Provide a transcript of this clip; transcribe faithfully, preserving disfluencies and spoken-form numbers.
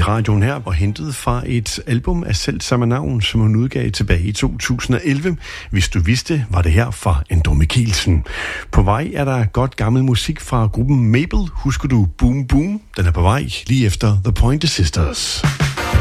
radioen her var hentet fra et album af selv samme navn, som hun udgav tilbage i to tusind og elleve. Hvis du vidste, var det her fra Endro Mikkelsen. På vej er der godt gammel musik fra gruppen Mabel. Husker du Boom Boom? Den er på vej lige efter The Pointer Sisters.